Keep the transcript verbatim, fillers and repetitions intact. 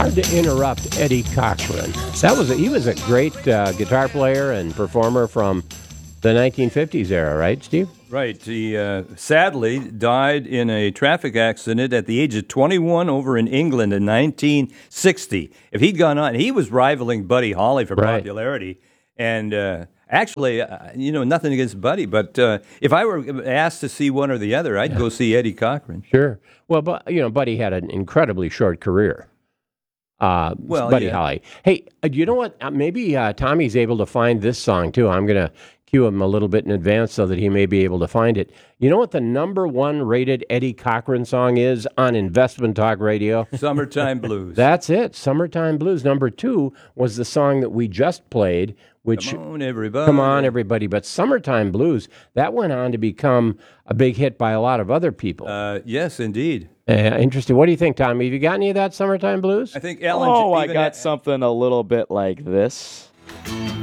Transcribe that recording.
hard to interrupt Eddie Cochran. That was a, he was a great uh, guitar player and performer from the nineteen fifties era, right, Steve? Right. He uh, sadly died in a traffic accident at the age of twenty-one over in England in nineteen sixty. If he'd gone on, he was rivaling Buddy Holly for Right. popularity. And uh, actually, uh, you know, nothing against Buddy, but uh, if I were asked to see one or the other, I'd yeah. go see Eddie Cochran. Sure. Well, but you know, Buddy had an incredibly short career. Uh, well, Buddy yeah. Holly. Hey, uh, you know what? Uh, maybe uh, Tommy's able to find this song too. I'm going to cue him a little bit in advance so that he may be able to find it. You know what the number one rated Eddie Cochran song is on Investment Talk Radio? Summertime Blues. That's it. Summertime Blues. Number two was the song that we just played, which Come on, everybody. Come on, everybody. But Summertime Blues, that went on to become a big hit by a lot of other people. Uh, yes, indeed. Uh, interesting. What do you think, Tommy? Have you got any of that Summertime Blues? I think Ellen. Oh, I even got had, something a little bit like this.